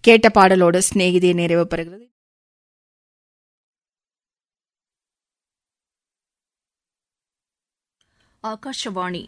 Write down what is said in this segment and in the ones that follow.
கேட்ட பாடலோடு சிநேகிதியை நிறைவு பெறுகிறது. ஆகாஷவாணி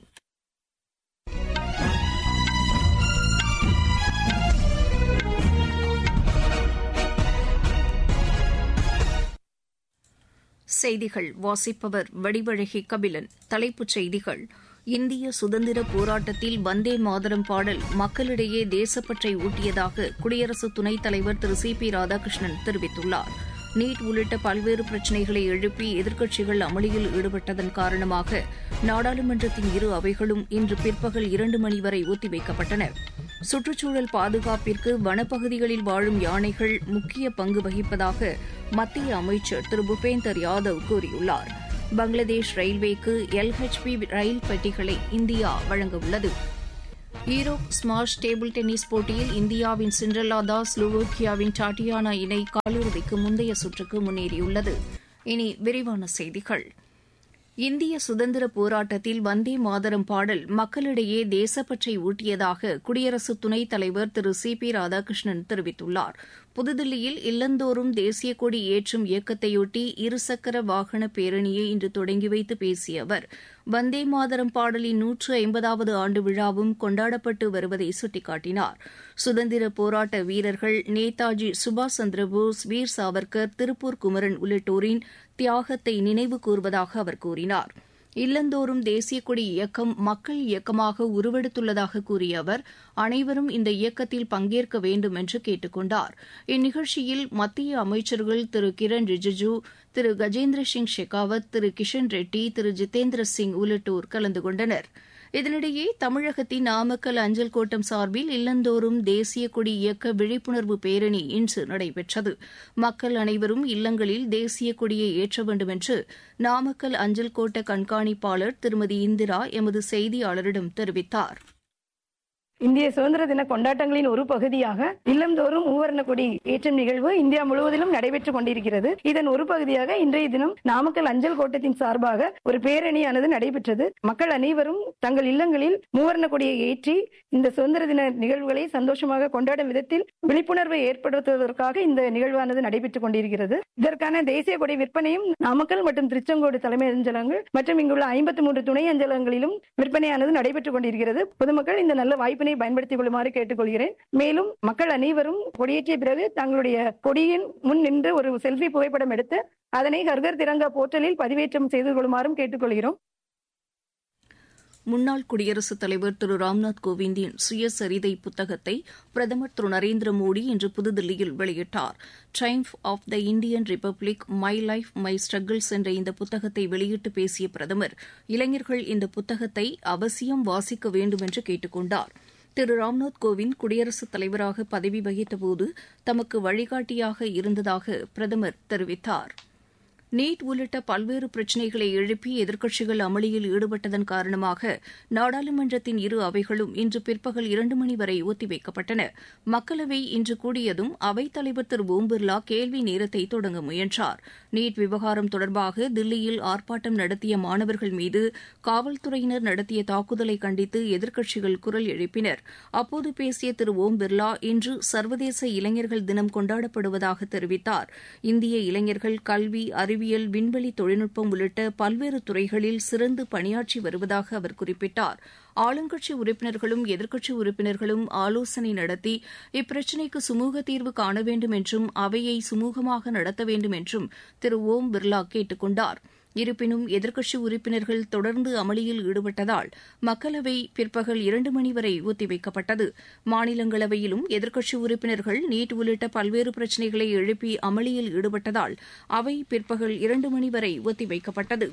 செய்திகள் வாசிப்பவர் வடிவழகி கபிலன். தலைப்புச் செய்திகள்: இந்திய சுதந்திர போராட்டத்தில் வந்தே மாதரம் பாடல் மக்களிடையே தேசப்பற்றை ஊட்டியதாக குடியரசு துணைத் தலைவர் திரு சி.பி. ராதாகிருஷ்ணன் தெரிவித்துள்ளார். நீட் உள்ளிட்ட பல்வேறு பிரச்சினைகளை எழுப்பி எதிர்க்கட்சிகள் அமளியில் ஈடுபட்டதன் காரணமாக நாடாளுமன்றத்தின் இரு அவைகளும் இன்று பிற்பகல் 2 மணி வரை ஒத்திவைக்கப்பட்டன. சுற்றுச்சூழல் பாதுகாப்பிற்கு வனப்பகுதிகளில் வாழும் யானைகள் முக்கிய பங்கு வகிப்பதாக மத்திய அமைச்சர் திரு பூபேந்தர் யாதவ் கூறியுள்ளார். பங்களாதேஷ் ரயில்வேக்கு LHP ரயில் பெட்டிகளை India வழங்கவுள்ளது. Europe smash table tennis போட்டியில் இந்தியாவின் சிண்ட்ரெல்லா தாஸ் ஸ்லோவோக்கியாவின் டாட்டியானா இணை காலிறுதிக்கு முந்தைய சுற்றுக்கு முன்னேறியுள்ளது. இனி விரிவான செய்திகள். இந்திய சுதந்திர போராட்டத்தில் வந்தே மாதரம் பாடல் மக்களிடையே தேசப்பற்றை ஊட்டியதாக குடியரசு துணைத் தலைவர் திரு சி.பி. ராதாகிருஷ்ணன் தெரிவித்துள்ளார். புதுதில்லியில் இல்லந்தோறும் தேசிய கொடி ஏற்றும் இயக்கத்தையொட்டி இருசக்கர வாகன பேரணியை இன்று தொடங்கி வைத்து பேசிய அவர், வந்தே மாதரம் பாடலின் 150வது ஆண்டு விழாவும் கொண்டாடப்பட்டு வருவதை சுட்டிக்காட்டினார். சுதந்திர போராட்ட வீரர்கள் நேதாஜி சுபாஷ் சந்திரபோஸ், வீர் சாவர்கர், திருப்பூர் குமரன் உள்ளிட்டோரின் தியாகத்தை நினைவு கூர்வதாக அவர் கூறினார். இல்லந்தோறும் தேசிய கொடி இயக்கம் மக்கள் இயக்கமாக உருவெடுத்துள்ளதாக கூறிய அவர், அனைவரும் இந்த இயக்கத்தில் பங்கேற்க வேண்டும் என்று கேட்டுக் கொண்டார். இந்நிகழ்ச்சியில் மத்திய அமைச்சர்கள் திரு கிரண் ரிஜிஜு, திரு கஜேந்திர சிங் ஷெகாவத், திரு கிஷன் ரெட்டி, திரு ஜிதேந்திர சிங் உள்ளிட்டோர் கலந்து கொண்டனர். இதனிடையே தமிழகத்தின் நாமக்கல் அஞ்சல் கோட்டம் சார்பில் இல்லந்தோறும் தேசிய கொடி இயக்க விழிப்புணர்வு பேரணி இன்று நடைபெற்றது. மக்கள் அனைவரும் இல்லங்களில் தேசிய கொடியை ஏற்ற வேண்டும் என்று நாமக்கல் அஞ்சல் கோட்ட கண்காணிப்பாளர் திருமதி இந்திரா எமது செய்தியாளரிடம் தெரிவித்தார். இந்திய சுதந்திர தின கொண்டாட்டங்களின் ஒரு பகுதியாக இல்லந்தோறும் மூவர்ண கொடி ஏற்றும் நிகழ்வு இந்தியா முழுவதிலும் நடைபெற்றுக் கொண்டிருக்கிறது. இதன் ஒரு பகுதியாக இன்றைய தினம் நாமக்கல் அஞ்சல் கோட்டத்தின் சார்பாக ஒரு பேரணியானது நடைபெற்றது. மக்கள் அனைவரும் தங்கள் இல்லங்களில் மூவர்ண கொடியை ஏற்றி இந்த சுதந்திர தின நிகழ்வுகளை சந்தோஷமாக கொண்டாடும் விதத்தில் விழிப்புணர்வை ஏற்படுத்துவதற்காக இந்த நிகழ்வானது நடைபெற்றுக் கொண்டிருக்கிறது. இதற்கான தேசிய கொடி விற்பனையும் நாமக்கல் மற்றும் திருச்செங்கோடு தலைமை அஞ்சலகங்கள் மற்றும் இங்குள்ள 53 துணை அஞ்சலகங்களிலும் விற்பனையானது நடைபெற்றுக் கொண்டிருக்கிறது. பொதுமக்கள் இந்த நல்ல வாய்ப்பினை பயன்படுத்திக் கொள்ளுமாறு கேட்டுக்கொள்கிறேன். மேலும் மக்கள் அனைவரும் கொடியேற்றிய பிறகு தங்களுடைய கொடியின் முன் நின்று ஒரு செல்ஃபி புகைப்படம் எடுத்து அதனை ஹர்கர் திரங்கா போர்ட்டலில் பதிவேற்றம் செய்து கொள்ளுமாறும் கேட்டுக்கொள்கிறோம். முன்னாள் குடியரசுத் தலைவர் திரு ராம்நாத் கோவிந்தின் சுயசரிதை புத்தகத்தை பிரதமர் திரு நரேந்திர மோடி இன்று புதுதில்லியில் வெளியிட்டார். Triumph of the Indian republic, my life my struggles என்ற இந்த புத்தகத்தை வெளியிட்டு பேசிய பிரதமர், இளைஞர்கள் இந்த புத்தகத்தை அவசியம் வாசிக்க வேண்டும் என்று கேட்டுக் கொண்டார். திரு ராம்நாத் கோவிந்த் குடியரசுத் தலைவராக பதவி வகித்தபோது தமக்கு வழிகாட்டியாக இருந்ததாக பிரதமர் தெரிவித்தார். நீட் உள்ளிட்ட பல்வேறு பிரச்சினைகளை எழுப்பி எதிர்க்கட்சிகள் அமளியில் ஈடுபட்டதன் காரணமாக நாடாளுமன்றத்தின் இரு அவைகளும் இன்று பிற்பகல் 2 மணி வரை ஒத்திவைக்கப்பட்டன. மக்களவை இன்று கூடியதும் அவைத்தலைவர் திரு ஓம் பிர்லா கேள்வி நேரத்தை தொடங்க முயன்றார். நீட் விவகாரம் தொடர்பாக தில்லியில் ஆர்ப்பாட்டம் நடத்திய மாணவர்கள் மீது காவல்துறையினர் நடத்திய தாக்குதலை கண்டித்து எதிர்க்கட்சிகள் குரல் எழுப்பினர். அப்போது பேசிய திரு ஓம் பிர்லா, இன்று சர்வதேச இளைஞர்கள் தினம் கொண்டாடப்படுவதாக தெரிவித்தார். இந்திய இளைஞர்கள் கல்வி, அறிவியல், விண்வெளி தொழில்நுட்பம் உள்ளிட்ட பல்வேறு துறைகளில் சிறந்து பணியாற்றி வருவதாக அவர் குறிப்பிட்டார். ஆளுங்கட்சி உறுப்பினர்களும் எதிர்க்கட்சி உறுப்பினர்களும் ஆலோசனை நடத்தி இப்பிரச்சினைக்கு சுமூக தீர்வு காண வேண்டும் என்றும் அவையை சுமூகமாக நடத்த வேண்டும் என்றும் திரு ஓம் பிர்லா கேட்டுக் கொண்டார். இருப்பினும் எதிர்க்கட்சி உறுப்பினர்கள் தொடர்ந்து அமளியில் ஈடுபட்டதால் மக்களவை பிற்பகல் 2 மணி வரை ஒத்திவைக்கப்பட்டது. மாநிலங்களவையிலும் எதிர்க்கட்சி உறுப்பினர்கள் நீட் உள்ளிட்ட பல்வேறு பிரச்சினைகளை எழுப்பி அமளியில் ஈடுபட்டதால் அவை பிற்பகல் 2 மணி வரை ஒத்திவைக்கப்பட்டது.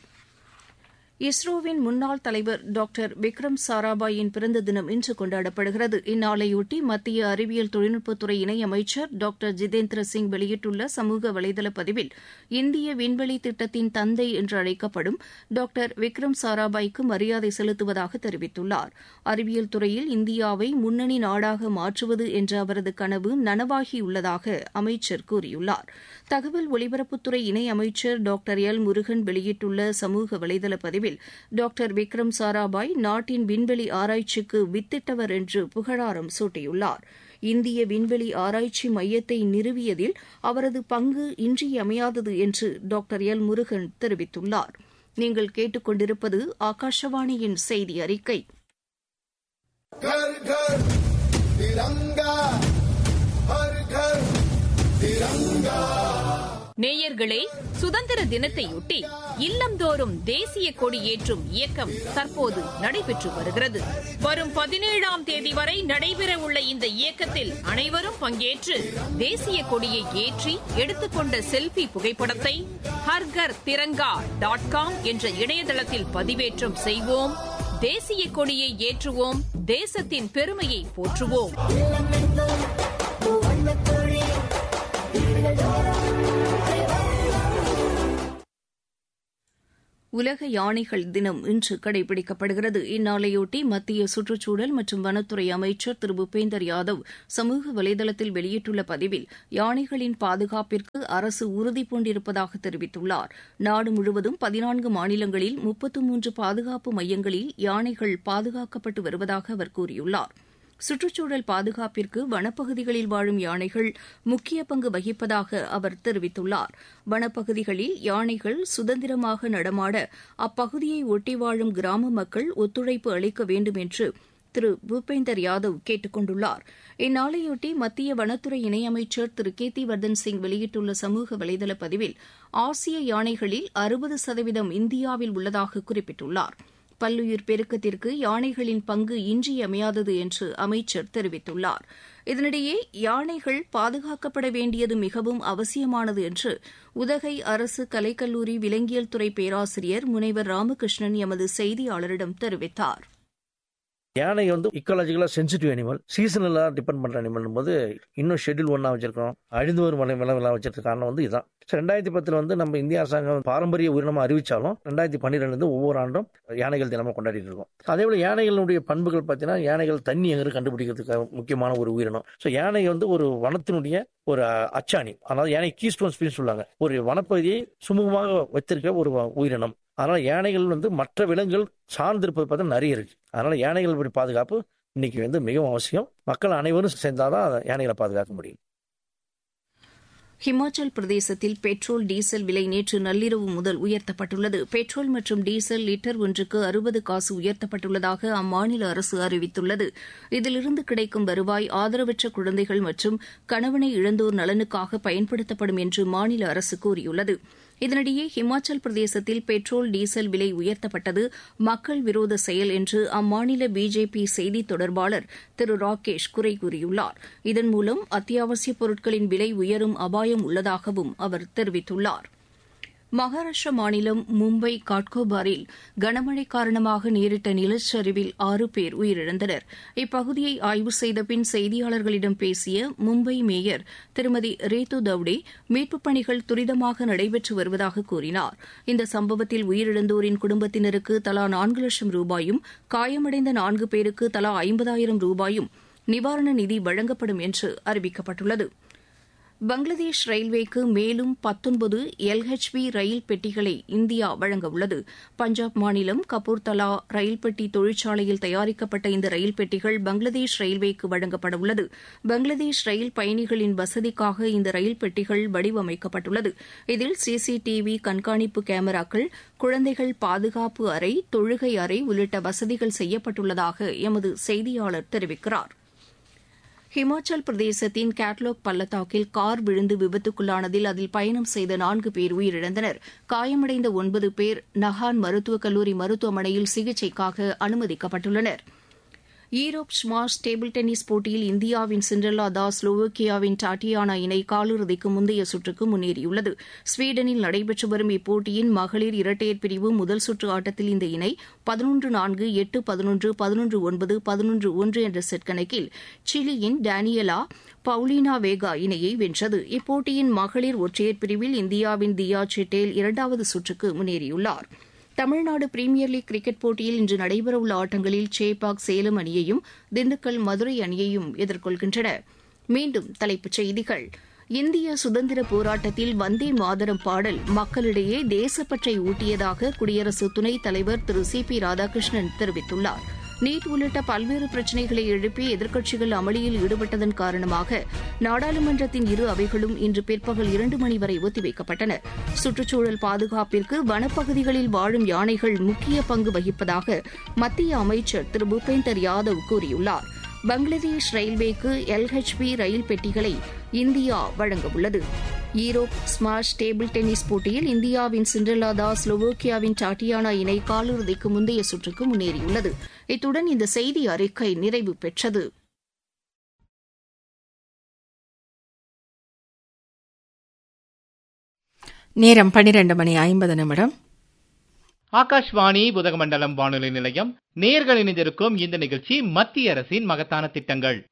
இஸ்ரோவின் முன்னாள் தலைவர் டாக்டர் விக்ரம் சாராபாயின் பிறந்த தினம் இன்று கொண்டாடப்படுகிறது. இந்நாளையொட்டி மத்திய அறிவியல் தொழில்நுட்பத்துறை இணையமைச்சர் டாக்டர் ஜிதேந்திர சிங் வெளியிட்டுள்ள சமூக வலைதள பதிவில், இந்திய விண்வெளி திட்டத்தின் தந்தை என்று அழைக்கப்படும் டாக்டர் விக்ரம் சாராபாய்க்கு மரியாதை செலுத்துவதாக தெரிவித்துள்ளார். அறிவியல் துறையில் இந்தியாவை முன்னணி நாடாக மாற்றுவது என்ற அவரது கனவு நனவாகியுள்ளதாக அமைச்சர் கூறியுள்ளார். தகவல் ஒலிபரப்புத்துறை இணையமைச்சர் டாக்டர் எல் முருகன் வெளியிட்டுள்ள சமூக வலைதள பதிவில், டாக்டர் விக்ரம் சாராபாய் நாட்டின் விண்வெளி ஆராய்ச்சிக்கு வித்திட்டவர் என்று புகழாரம் சூட்டியுள்ளார். இந்திய விண்வெளி ஆராய்ச்சி மையத்தை நிறுவியதில் அவரது பங்கு இன்றியமையாதது என்று டாக்டர் எல் முருகன் தெரிவித்துள்ளார். நீங்கள் கேட்டுக்கொண்டிருப்பது ஆகாஷவாணியின் செய்தி அறிக்கை. நேயர்களே, சுதந்திர தினத்தையொட்டி இல்லந்தோறும் தேசிய கொடி ஏற்றும் இயக்கம் தற்போது நடைபெற்று வருகிறது. வரும் 17ஆம் தேதி வரை நடைபெறவுள்ள இந்த இயக்கத்தில் அனைவரும் பங்கேற்று தேசிய கொடியை ஏற்றி எடுத்துக்கொண்ட செல்ஃபி புகைப்படத்தை harghar.tiranga.com என்ற இணையதளத்தில் பதிவேற்றம் செய்வோம். தேசிய கொடியை ஏற்றுவோம். தேசத்தின் பெருமையை போற்றுவோம். உலக யானைகள் தினம் இன்று கடைபிடிக்கப்படுகிறது. இந்நாளையொட்டி மத்திய சுற்றுச்சூழல் மற்றும் வனத்துறை அமைச்சர் திரு பூபேந்தர் யாதவ் சமூக வலைதளத்தில் வெளியிட்டுள்ள பதிவில் யானைகளின் பாதுகாப்பிற்கு அரசு உறுதிபூண்டிருப்பதாக தெரிவித்துள்ளார். நாடு முழுவதும் 14 மாநிலங்களில் 33 பாதுகாப்பு மையங்களில் யானைகள் பாதுகாக்கப்பட்டு வருவதாக அவர் கூறியுள்ளார். சுற்றுச்சூழல் பாதுகாப்பிற்கு வனப்பகுதிகளில் வாழும் யானைகள் முக்கிய பங்கு வகிப்பதாக அவர் தெரிவித்துள்ளார். வனப்பகுதிகளில் யானைகள் சுதந்திரமாக நடமாட அப்பகுதியை ஒட்டி வாழும் கிராம மக்கள் ஒத்துழைப்பு அளிக்க வேண்டும் என்று திரு பூபேந்தர் யாதவ் கேட்டுக் கொண்டுள்ளார். இந்நாளையொட்டி மத்திய வனத்துறை இணையமைச்சர் திரு கீர்த்திவர்தன் சிங் வெளியிட்டுள்ள சமூக வலைதள பதிவில் ஆசிய யானைகளில் 60% இந்தியாவில் உள்ளதாக குறிப்பிட்டுள்ளார். பல்லுயிர் பெருக்கத்திற்கு யானைகளின் பங்கு இன்றியமையாதது என்று அமைச்சர் தெரிவித்துள்ளார். இதனிடையே யானைகள் பாதுகாக்கப்பட வேண்டியது மிகவும் அவசியமானது என்று உதகை அரசு கலைக்கல்லூரி விலங்கியல் துறை பேராசிரியர் முனைவர் ராமகிருஷ்ணன் எமது செய்தியாளரிடம் தெரிவித்தார். யானை இக்காலஜிக்கலா சென்சிட்டிவ் அனிமல், சீசனலா டிபெண்ட் பண்ற அனிமல் போது இன்னும் ஷெட்யூல் 1 வச்சிருக்கோம். அழிந்து வரும் விலங்குகளா வச்சிருக்க காரணம் இதுதான். 2010 நம்ம இந்திய அரசாங்கம் பாரம்பரிய உயிரினமா அறிவிச்சாலும் 2012 ஒவ்வொரு ஆண்டும் யானைகள் தினமா கொண்டாடிட்டு இருக்கோம். அதே போல யானைகளுடைய பண்புகள் பார்த்தீங்கன்னா, யானைகள் தண்ணி எங்க கண்டுபிடிக்கிறதுக்கு முக்கியமான ஒரு உயிரினம். யானை ஒரு வனத்தினுடைய ஒரு அச்சாணி. அதாவது யானை கீஸ்டோன் ஸ்பீஸ் சொல்லுவாங்க. ஒரு வனப்பகுதியை சுமூகமாக வைத்திருக்க ஒரு உயிரினம். அதனால யானைகள் மற்ற விலங்குகள் சார்ந்திருப்பது பார்த்தா நிறைய இருக்கு. அதனால யானைகள் பாதுகாப்பு இன்னைக்கு மிகவும் அவசியம். மக்கள் அனைவரும் சேர்ந்தாதான் யானைகளை பாதுகாக்க முடியும். ஹிமாச்சல் பிரதேசத்தில் பெட்ரோல் டீசல் விலை நேற்று நள்ளிரவு முதல் உயர்த்தப்பட்டுள்ளது. பெட்ரோல் மற்றும் டீசல் லிட்டர் ஒன்றுக்கு 60 காசு உயர்த்தப்பட்டுள்ளதாக அம்மாநில அரசு அறிவித்துள்ளது. இதிலிருந்து கிடைக்கும் வருவாய் ஆதரவற்ற குழந்தைகள் மற்றும் கணவனை இழந்தோர் நலனுக்காக பயன்படுத்தப்படும் என்று மாநில அரசு கூறியுள்ளது. இதனிடையே ஹிமாச்சல் பிரதேசத்தில் பெட்ரோல் டீசல் விலை உயர்த்தப்பட்டது மக்கள் விரோத செயல் என்று அம்மாநில பிஜேபி செய்தித் தொடர்பாளர் திரு ராகேஷ் குறை கூறியுள்ளார். இதன் மூலம் அத்தியாவசியப் பொருட்களின் விலை உயரும் அபாயம் உள்ளதாகவும் அவர் தெரிவித்துள்ளார். மகாராஷ்டிரா மாநிலம் மும்பை காட்கோபாரில் கனமழை காரணமாக நேரிட்ட நிலச்சரிவில் 6 பேர் உயிரிழந்தனர். இப்பகுதியை ஆய்வு செய்த பின் செய்தியாளர்களிடம் பேசிய மும்பை மேயர் திருமதி ரேது தவ்டே மீட்புப் பணிகள் துரிதமாக நடைபெற்று வருவதாக கூறினார். இந்த சம்பவத்தில் உயிரிழந்தோரின் குடும்பத்தினருக்கு தலா 4 லட்சம் ரூபாயும், காயமடைந்த 4 பேருக்கு தலா 50,000 ரூபாயும் நிவாரண நிதி வழங்கப்படும் என்று அறிவிக்கப்பட்டுள்ளது. பங்களாதேஷ் ரயில்வேக்கு மேலும் 19 LHB ரயில் பெட்டிகளை இந்தியா வழங்கவுள்ளது. பஞ்சாப் மாநிலம் கபூர்தலா ரயில் பெட்டி தொழிற்சாலையில் தயாரிக்கப்பட்ட இந்த ரயில் பெட்டிகள் பங்களாதேஷ் ரயில்வேக்கு வழங்கப்படவுள்ளது. பங்களாதேஷ் ரயில் பயணிகளின் வசதிக்காக இந்த ரயில் பெட்டிகள் வடிவமைக்கப்பட்டுள்ளது. இதில் CCTV கண்காணிப்பு கேமராக்கள், குழந்தைகள் பாதுகாப்பு அறை, தொழுகை அறை உள்ளிட்ட வசதிகள் செய்யப்பட்டுள்ளதாக எமது செய்தியாளர் தெரிவிக்கிறார். ஹிமாச்சல் பிரதேசத்தின் கேட்லாக் பள்ளத்தாக்கில் கார் விழுந்து விபத்துக்குள்ளானதில் அதில் பயணம் செய்த 4 பேர் உயிரிழந்தனர். காயமடைந்த 9 பேர் நஹான் மருத்துவக் கல்லூரி மருத்துவமனையில் சிகிச்சைக்காக அனுமதிக்கப்பட்டுள்ளனர். ஈரோப் ஸ்மாஷ் டேபிள் டென்னிஸ் போட்டியில் இந்தியாவின் சிண்ட்ரெல்லா தாஸ் ஸ்லோவேக்கியாவின் டாட்டியானா இணை காலிறுதிக்கு முந்தைய சுற்றுக்கு முன்னேறியுள்ளது. ஸ்வீடனில் நடைபெற்று வரும் இப்போட்டியின் மகளிர் இரட்டையர் பிரிவு முதல் சுற்று ஆட்டத்தில் இந்த இணை 11-4, 8-11, 11-9, 11-1 என்ற செட் கணக்கில் சிலியின் டேனியலா பவுலினா வேகா இணையை வென்றது. இப்போட்டியின் மகளிர் ஒற்றையர் பிரிவில் இந்தியாவின் தியா செட்டேல் 2வது சுற்றுக்கு முன்னேறியுள்ளார். தமிழ்நாடு பிரீமியர் லீக் கிரிக்கெட் போட்டியில் இன்று நடைபெறவுள்ள ஆட்டங்களில் சேப்பாக் சேலம் அணியையும், திண்டுக்கல் மதுரை அணியையும் எதிர்கொள்கின்றன. மீண்டும் தலைப்புச் செய்திகள். இந்திய சுதந்திர போராட்டத்தில் வந்தே மாதரம் பாடல் மக்களிடையே தேசப்பற்றை ஊட்டியதாக குடியரசு துணைத் தலைவர் திரு CP ராதாகிருஷ்ணன் தெரிவித்துள்ளார். நீட் உள்ளிட்ட பல்வேறு பிரச்சினைகளை எழுப்பி எதிர்க்கட்சிகள் அமளியில் ஈடுபட்டதன் காரணமாக நாடாளுமன்றத்தின் இரு அவைகளும் இன்று பிற்பகல் 2 மணி வரை ஒத்திவைக்கப்பட்டன. சுற்றுச்சூழல் பாதுகாப்பிற்கு வனப்பகுதிகளில் வாழும் யானைகள் முக்கிய பங்கு வகிப்பதாக மத்திய அமைச்சர் திரு பூபேந்தர் யாதவ் கூறியுள்ளார். பங்களாதேஷ் ரயில்வேக்கு LHB ரயில் பெட்டிகளை India வழங்கவுள்ளது. Europe smash table tennis போட்டியில் இந்தியாவின் சிண்ட்ரெல்லா தாஸ் ஸ்லோவோக்கியாவின் டாட்டியானா இணை காலிறுதிக்கு முந்தைய சுற்றுக்கு முன்னேறியுள்ளது. இத்துடன் இந்த செய்தி அறிக்கை நிறைவு பெற்றது. நேரம் 12:50. ஆகாஷ்வாணி உதகமண்டலம் வானொலி நிலையம். நேயர்கள் இணைந்திருக்கும் இந்த நிகழ்ச்சி மத்திய அரசின் மகத்தான திட்டங்கள்.